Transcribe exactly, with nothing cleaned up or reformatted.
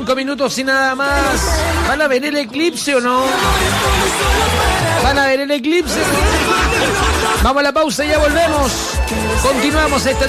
cinco minutos y nada más. ¿Van a ver el eclipse o no? ¿Van a ver el eclipse? Vamos a la pausa y ya volvemos. Continuamos esta